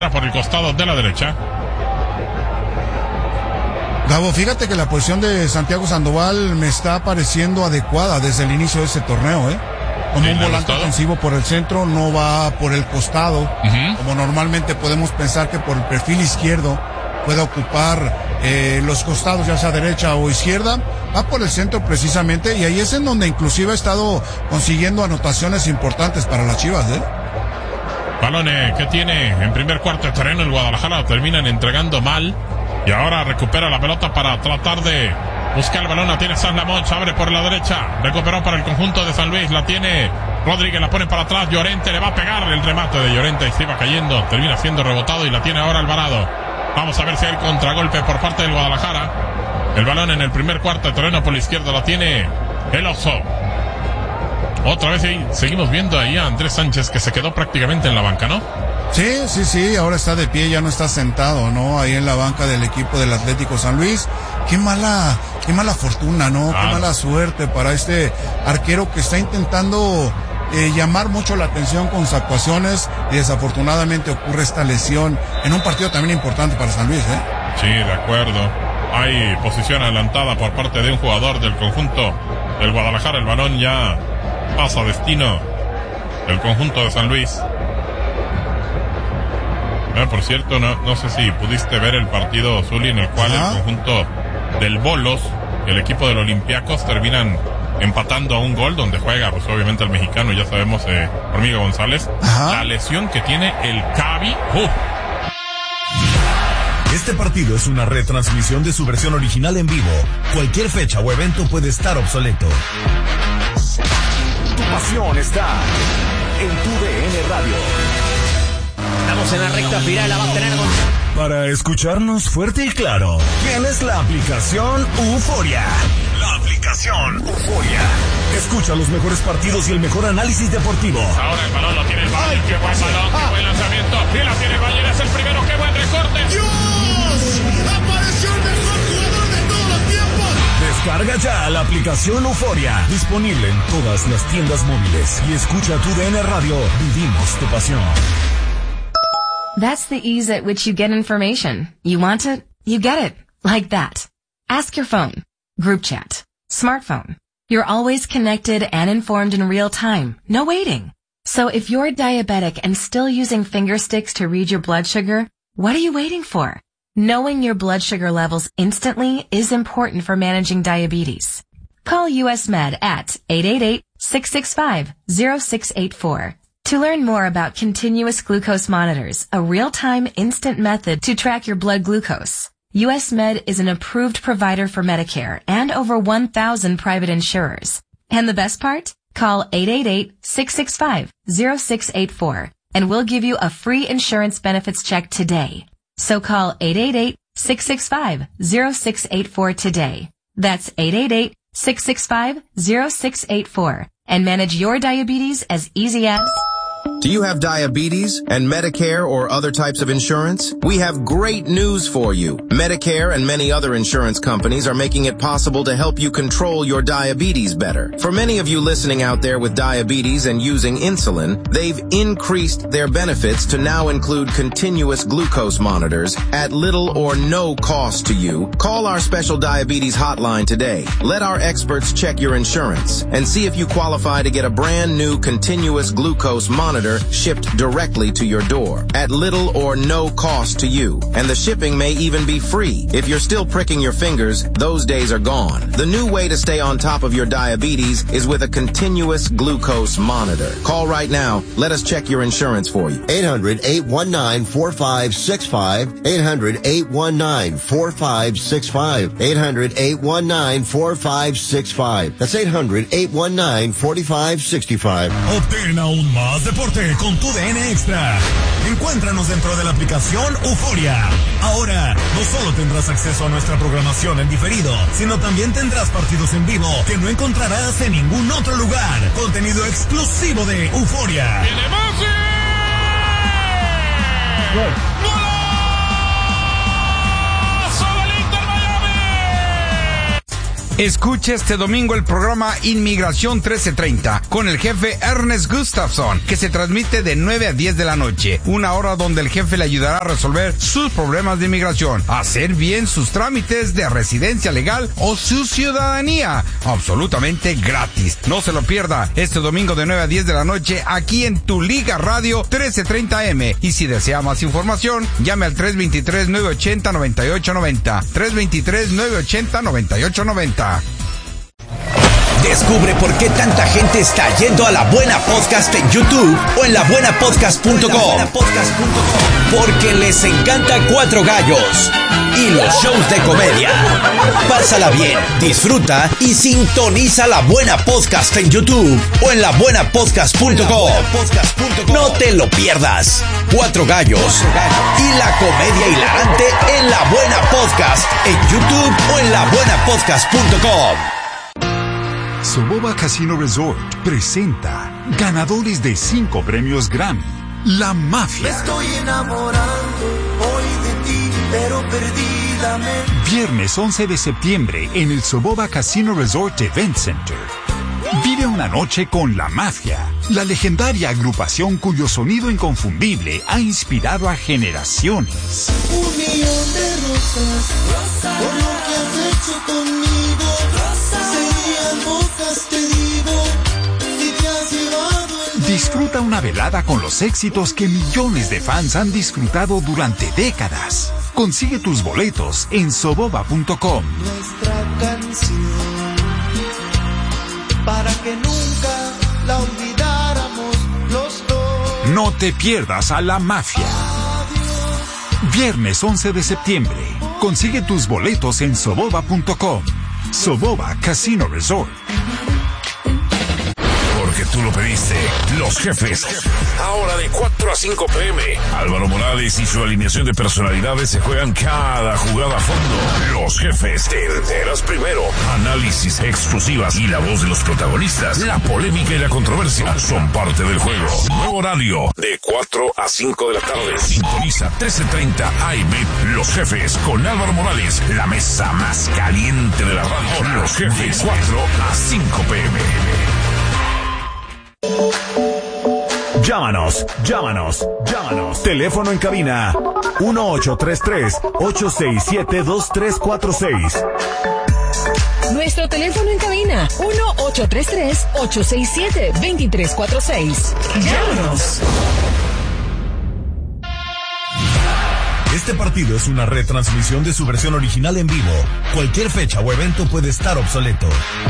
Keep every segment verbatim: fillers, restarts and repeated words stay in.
por el costado de la derecha. Gabo, fíjate que la posición de Santiago Sandoval me está pareciendo adecuada desde el inicio de este torneo, ¿eh? Como sí, un volante ofensivo por el centro, no va por el costado, uh-huh. como normalmente podemos pensar que por el perfil izquierdo puede ocupar eh, los costados, ya sea derecha o izquierda, va por el centro precisamente, y ahí es en donde inclusive ha estado consiguiendo anotaciones importantes para las Chivas, ¿eh? Balones que tiene en primer cuarto de terreno el Guadalajara, terminan entregando mal, y ahora recupera la pelota para tratar de buscar el balón. La tiene San Lamont, abre por la derecha, recuperó para el conjunto de San Luis, la tiene Rodríguez, la pone para atrás, Llorente le va a pegar el remate de Llorente y se iba cayendo, termina siendo rebotado y la tiene ahora Alvarado. Vamos a ver si hay contragolpe por parte del Guadalajara. El balón en el primer cuarto de terreno por la izquierda la tiene el Oso. Otra vez ahí, seguimos viendo ahí a Andrés Sánchez, que se quedó prácticamente en la banca, ¿no? Sí, sí, sí, ahora está de pie, ya no está sentado, ¿no? Ahí en la banca del equipo del Atlético San Luis. Qué mala, qué mala fortuna, ¿no? Ah. Qué mala suerte para este arquero que está intentando eh, llamar mucho la atención con sus actuaciones, y desafortunadamente ocurre esta lesión en un partido también importante para San Luis, ¿eh? Sí, de acuerdo. Hay posición adelantada por parte de un jugador del conjunto del Guadalajara. El balón ya pasa a destino del conjunto de San Luis. Eh, por cierto, no, no sé si pudiste ver el partido, Zuli, en el cual Ajá. el conjunto del Bolos, el equipo del Olympiacos, terminan empatando a un gol, donde juega pues obviamente el mexicano, ya sabemos, eh, Hormiga González. Ajá. La lesión que tiene el Cavi. Uh. Este partido es una retransmisión de su versión original en vivo. Cualquier fecha o evento puede estar obsoleto. Tu pasión está en tu D N Radio. Estamos en la recta final, la va a tener con... Para escucharnos fuerte y claro, tienes la aplicación Euforia. La aplicación Euforia. Escucha los mejores partidos y el mejor análisis deportivo. Ahora el balón lo tiene el Bayern, qué buen balón, qué buen lanzamiento. Y la tiene el Bayern, es el primero, qué buen recorte. ¡Dios! ¡Apareció el mejor jugador de todos los tiempos! Descarga ya la aplicación Euforia, disponible en todas las tiendas móviles. Y escucha tu D N Radio, vivimos tu pasión. That's the ease at which you get information. You want it, you get it. Like that. Ask your phone. Group chat. Smartphone. You're always connected and informed in real time. No waiting. So if you're diabetic and still using finger sticks to read your blood sugar, what are you waiting for? Knowing your blood sugar levels instantly is important for managing diabetes. Call U S Med at eight eight eight, six six five, zero six eight four. To learn more about continuous glucose monitors, a real-time instant method to track your blood glucose, U S Med is an approved provider for Medicare and over one thousand private insurers. And the best part? Call eight eight eight, six six five, zero six eight four and we'll give you a free insurance benefits check today. So call eight eight eight, six six five, zero six eight four today. That's eight eight eight, six six five, zero six eight four and manage your diabetes as easy as... Do you have diabetes and Medicare or other types of insurance? We have great news for you. Medicare and many other insurance companies are making it possible to help you control your diabetes better. For many of you listening out there with diabetes and using insulin, they've increased their benefits to now include continuous glucose monitors at little or no cost to you. Call our special diabetes hotline today. Let our experts check your insurance and see if you qualify to get a brand new continuous glucose monitor shipped directly to your door at little or no cost to you. And the shipping may even be free. If you're still pricking your fingers, those days are gone. The new way to stay on top of your diabetes is with a continuous glucose monitor. Call right now. Let us check your insurance for you. eight hundred, eight one nine, four five six five. eight hundred, eight one nine, four five six five. eight hundred, eight one nine, four five six five. That's eight hundred, eight one nine, four five six five. Obtén aún más deporte con tu D N Extra. Encuéntranos dentro de la aplicación Euforia. Ahora, no solo tendrás acceso a nuestra programación en diferido, sino también tendrás partidos en vivo que no encontrarás en ningún otro lugar. Contenido exclusivo de Euforia. ¡Viene Messi! ¡Golazo del Inter Miami! Escucha este domingo el programa Inmigración trece treinta con el jefe Ernest Gustafson, que se transmite de nueve a diez de la noche, una hora donde el jefe le ayudará a resolver sus problemas de inmigración, hacer bien sus trámites de residencia legal o su ciudadanía, absolutamente gratis. No se lo pierda este domingo de nueve a diez de la noche aquí en Tu Liga Radio trece treinta M. Y si desea más información, llame al tres dos tres, nueve ocho cero, nueve ocho nueve cero, tres dos tres, nueve ocho cero, nueve ocho nueve cero. Descubre por qué tanta gente está yendo a La Buena Podcast en YouTube o en la buena podcast punto com. Porque les encanta Cuatro Gallos y los shows de comedia. Pásala bien, disfruta y sintoniza La Buena Podcast en YouTube o en la buena podcast punto com. No te lo pierdas. Cuatro Gallos y la comedia hilarante en La Buena Podcast en YouTube o en la buena podcast punto com. Soboba Casino Resort presenta ganadores de cinco premios Grammy, La Mafia. Me estoy enamorando hoy de ti, pero perdidamente. Viernes once de septiembre en el Soboba Casino Resort Event Center. Vive una noche con La Mafia, la legendaria agrupación cuyo sonido inconfundible ha inspirado a generaciones. Un millón de rosas, rosas por lo que has hecho conmigo. Rosas serían bocas, te digo, si te has llevado el... Disfruta una velada con los éxitos que millones de fans han disfrutado durante décadas. Consigue tus boletos en soboba punto com. Nuestra canción, para que nunca la olvidáramos los dos. No te pierdas a La Mafia. Viernes once de septiembre. Consigue tus boletos en soboba punto com. Soboba Casino Resort. Porque tú lo pediste. Los jefes. Ahora de cuatro a cinco p m Álvaro Morales y su alineación de personalidades se juegan cada jugada a fondo. Los jefes. Te enteras primero. Análisis, exclusivas y la voz de los protagonistas. La polémica y la controversia son parte del juego. Nuevo horario de cuatro a cinco de la tarde. Sintoniza trece treinta A M. Los jefes con Álvaro Morales. La mesa más caliente de la radio. Los jefes. cuatro a cinco p m Llámanos, llámanos, llámanos. Teléfono en cabina uno ocho tres tres, ocho seis siete, dos tres cuatro seis. Nuestro teléfono en cabina uno ocho tres tres, ocho seis siete, dos tres cuatro seis. Llámanos. Este partido es una retransmisión de su versión original en vivo. Cualquier fecha o evento puede estar obsoleto.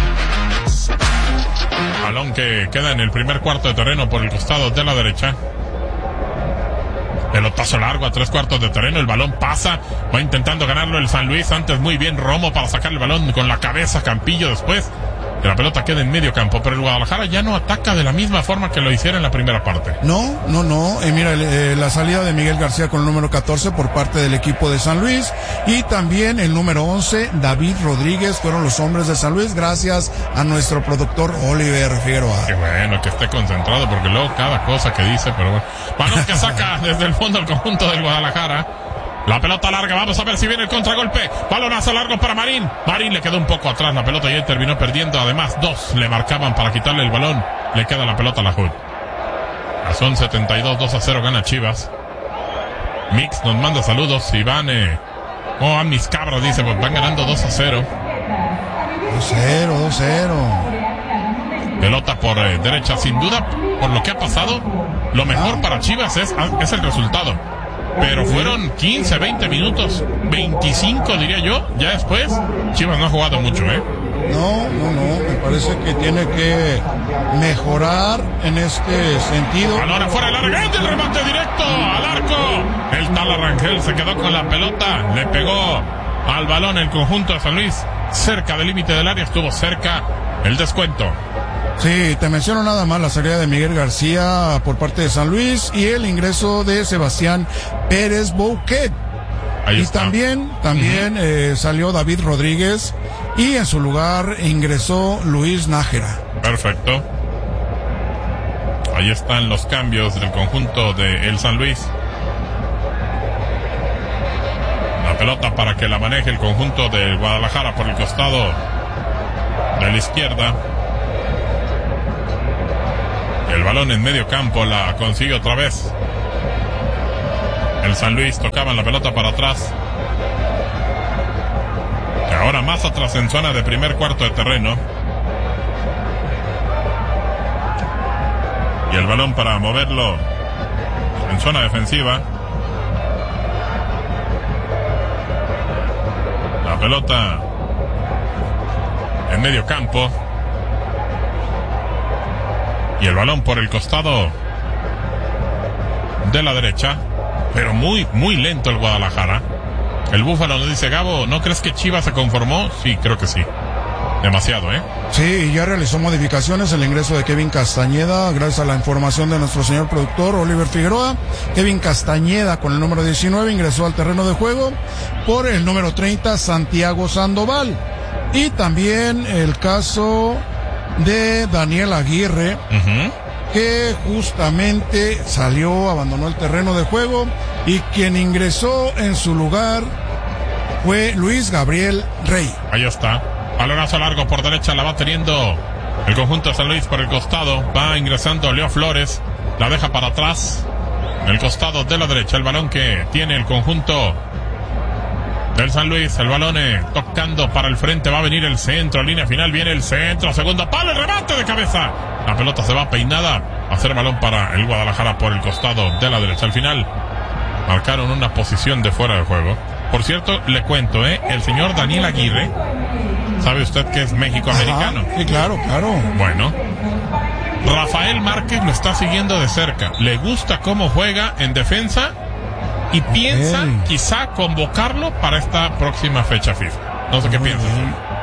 Balón que queda en el primer cuarto de terreno por el costado de la derecha. Pelotazo largo a tres cuartos de terreno. El balón pasa. Va intentando ganarlo el San Luis. Antes muy bien Romo para sacar el balón con la cabeza. Campillo después. Que la pelota queda en medio campo. Pero el Guadalajara ya no ataca de la misma forma que lo hiciera en la primera parte. No, no, no. Eh, mira, eh, la salida de Miguel García con el número catorce por parte del equipo de San Luis. Y también el número once, David Rodríguez, fueron los hombres de San Luis. Gracias a nuestro productor Oliver Figueroa. Qué bueno que esté concentrado, porque luego cada cosa que dice, pero bueno. Balón que saca desde el fondo el conjunto del Guadalajara. La pelota larga, vamos a ver si viene el contragolpe. Balonazo largo para Marín. Marín le quedó un poco atrás la pelota y él terminó perdiendo. Además, dos le marcaban para quitarle el balón. Le queda la pelota a la Hood. Son setenta y dos, dos a cero gana Chivas. Mix nos manda saludos. Iván, eh, oh, a mis cabras, dice, pues van ganando dos a cero. dos a cero, dos a cero. Pelota por eh, derecha, sin duda, por lo que ha pasado. Lo mejor ah. para Chivas es, es el resultado. Pero fueron quince, veinte minutos, veinticinco diría yo. Ya después, Chivas no ha jugado mucho, ¿eh? No, no, no. Me parece que tiene que mejorar en este sentido. Ahora fuera el larguete, el remate directo al arco. El tal Arrangel se quedó con la pelota. Le pegó al balón el conjunto de San Luis. Cerca del límite del área, estuvo cerca el descuento. Sí, te menciono nada más la salida de Miguel García por parte de San Luis y el ingreso de Sebastián Pérez Bouquet. Ahí y está. también, también uh-huh. eh, salió David Rodríguez y en su lugar ingresó Luis Nájera. Perfecto. Ahí están los cambios del conjunto de el San Luis. La pelota para que la maneje el conjunto de Guadalajara por el costado de la izquierda. El balón en medio campo la consigue otra vez. El San Luis tocaba la pelota para atrás. Y ahora más atrás en zona de primer cuarto de terreno. Y el balón para moverlo en zona defensiva. La pelota en medio campo. Y el balón por el costado de la derecha. Pero muy, muy lento el Guadalajara. El Búfalo nos dice: Gabo, ¿no crees que Chivas se conformó? Sí, creo que sí. Demasiado, ¿eh? Sí, ya realizó modificaciones. El ingreso de Kevin Castañeda, gracias a la información de nuestro señor productor Oliver Figueroa. Kevin Castañeda, con el número diecinueve, ingresó al terreno de juego por el número treinta, Santiago Sandoval. Y también el caso de Daniel Aguirre, uh-huh. que justamente salió, abandonó el terreno de juego, y quien ingresó en su lugar fue Luis Gabriel Rey. Ahí está. Balonazo largo por derecha, la va teniendo el conjunto de San Luis por el costado. Va ingresando Leo Flores, la deja para atrás, en el costado de la derecha. El balón que tiene el conjunto del San Luis, el balón eh, tocando para el frente. Va a venir el centro, línea final, viene el centro, segundo palo, el remate de cabeza. La pelota se va peinada a hacer balón para el Guadalajara por el costado de la derecha. Al final marcaron una posición de fuera de juego. Por cierto, le cuento, eh, el señor Daniel Aguirre, ¿sabe usted que es México-americano? Sí, claro, claro. Bueno, Rafael Márquez lo está siguiendo de cerca. Le gusta cómo juega en defensa y okay. piensa quizá convocarlo para esta próxima fecha FIFA. No sé Muy qué piensas.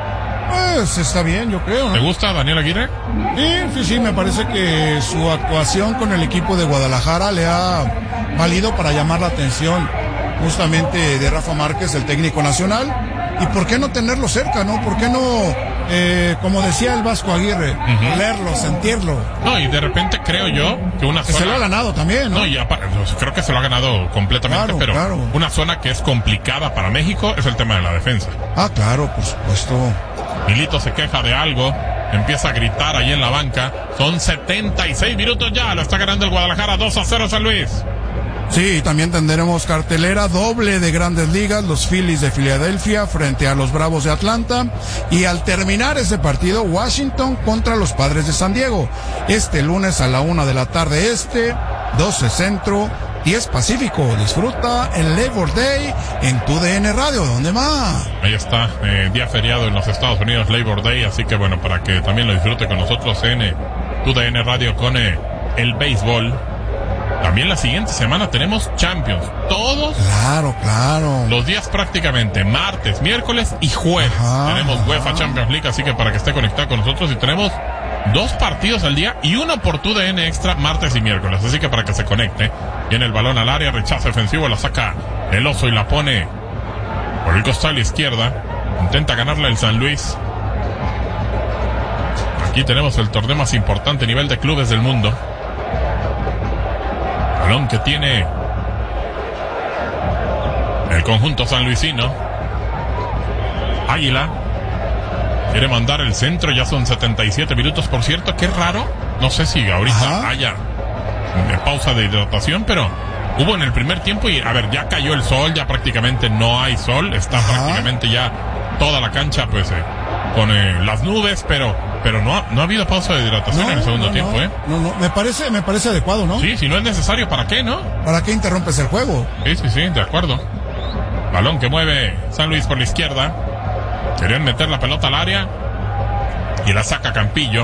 Pues está bien, yo creo, ¿no? ¿Te gusta Daniel Aguirre? Sí, sí, sí, me parece que su actuación con el equipo de Guadalajara le ha valido para llamar la atención justamente de Rafa Márquez, el técnico nacional. ¿Y por qué no tenerlo cerca, no? ¿Por qué no, eh, como decía el Vasco Aguirre, uh-huh. leerlo, sentirlo? No, y de repente creo yo que una que zona... se lo ha ganado también, ¿no? No, y aparte, creo que se lo ha ganado completamente, claro, pero claro. una zona que es complicada para México es el tema de la defensa. Ah, claro, por supuesto. Milito se queja de algo, empieza a gritar ahí en la banca. Son setenta y seis minutos ya, lo está ganando el Guadalajara, dos a cero San Luis. Sí, también tendremos cartelera doble de Grandes Ligas, los Phillies de Filadelfia frente a los Bravos de Atlanta, y al terminar ese partido, Washington contra los Padres de San Diego, este lunes a la una de la tarde este, doce centro, diez pacífico. Disfruta el Labor Day en tu D N Radio. ¿Dónde más? Ahí está, eh, día feriado en los Estados Unidos, Labor Day, así que bueno, para que también lo disfrute con nosotros en eh, tu D N Radio con eh, el béisbol. También la siguiente semana tenemos Champions. Todos claro, claro. los días prácticamente, martes, miércoles y jueves. Ajá, tenemos ajá. UEFA Champions League, así que para que esté conectado con nosotros, y tenemos dos partidos al día y uno por tu D N extra martes y miércoles. Así que para que se conecte. Viene el balón al área, rechazo defensivo, la saca el Oso y la pone por el costado a la izquierda. Intenta ganarla el San Luis. Aquí tenemos el torneo más importante a nivel de clubes del mundo. Balón que tiene el conjunto sanluisino. Águila quiere mandar el centro, ya son setenta y siete minutos. Por cierto, qué raro, no sé si ahorita Ajá. haya pausa de hidratación, pero hubo en el primer tiempo y a ver, ya cayó el sol, ya prácticamente no hay sol, está Ajá. prácticamente ya toda la cancha pues eh, con eh, las nubes, pero pero no ha, no ha habido pausa de hidratación no, en el segundo no, tiempo, no, ¿eh? No, no, me parece, me parece adecuado, ¿no? Sí, si no es necesario, ¿para qué, no? ¿Para qué interrumpes el juego? Sí, sí, sí, de acuerdo. Balón que mueve San Luis por la izquierda. Querían meter la pelota al área y la saca Campillo.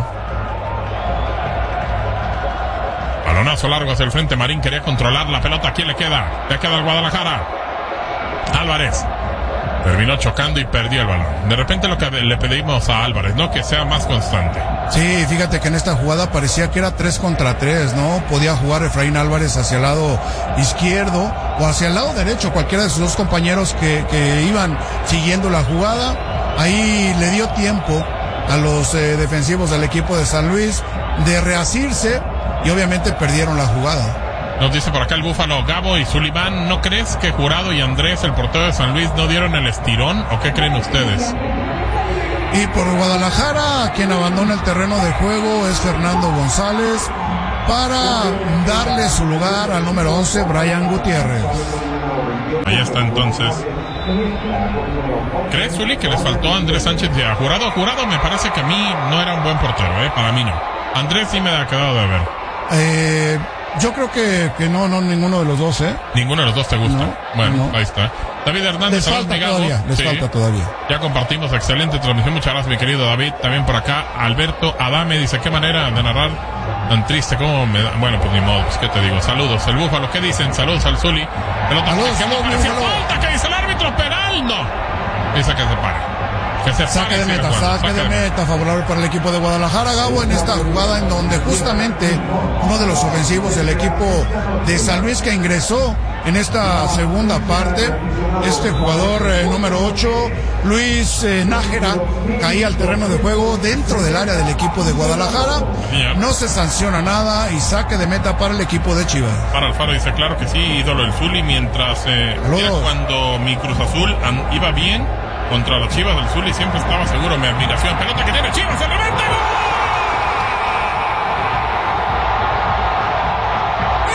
Balonazo largo hacia el frente, Marín quería controlar la pelota. ¿A quién le queda? Le queda al Guadalajara. Álvarez terminó chocando y perdió el balón. De repente lo que le pedimos a Álvarez, ¿no? Que sea más constante. Sí, fíjate que en esta jugada parecía que era tres contra tres, ¿no? Podía jugar Efraín Álvarez hacia el lado izquierdo o hacia el lado derecho, cualquiera de sus dos compañeros que, que iban siguiendo la jugada. Ahí le dio tiempo a los eh, defensivos del equipo de San Luis de reasirse y obviamente perdieron la jugada. Nos dice por acá el Búfalo, Gabo y Sullivan, ¿no crees que Jurado y Andrés, el portero de San Luis, no dieron el estirón o qué creen ustedes? Y por Guadalajara, quien abandona el terreno de juego es Fernando González para darle su lugar al número once, Brian Gutiérrez. Ahí está entonces. ¿Crees, Zuli, que les faltó a Andrés Sánchez y a Jurado? Jurado me parece que a mí no era un buen portero, ¿eh? Para mí no. Andrés sí me ha quedado de ver. Eh, yo creo que, que no, no, ninguno de los dos, ¿eh? Ninguno de los dos te gusta. No, bueno, no. Ahí está. David Hernández, les falta todavía, les sí. falta todavía. Ya compartimos, excelente transmisión. Muchas gracias, mi querido David. También por acá, Alberto Adame dice, qué manera de narrar tan triste como me da. Bueno, pues ni modo, pues qué te digo. Saludos, el Búfalo, ¿qué dicen? Saludos al Zuli. Pelota saludos, que saludos, parecía falta, que dice el árbitro, penal, no. Dice que se pare. Que se saque de meta, saque, saque de meta, favorable para el equipo de Guadalajara, Gabo, en esta jugada en donde justamente uno de los ofensivos del equipo de San Luis que ingresó en esta segunda parte, este jugador eh, número ocho, Luis eh, Nájera, caía al terreno de juego dentro del área del equipo de Guadalajara, no se sanciona nada y saque de meta para el equipo de Chivas. Para Alfaro dice, claro que sí, ídolo el Zuli, mientras eh, cuando mi Cruz Azul an, iba bien contra las Chivas del Zuli, siempre estaba seguro, mi admiración. Pelota que tiene Chivas, el remate, ¡gol!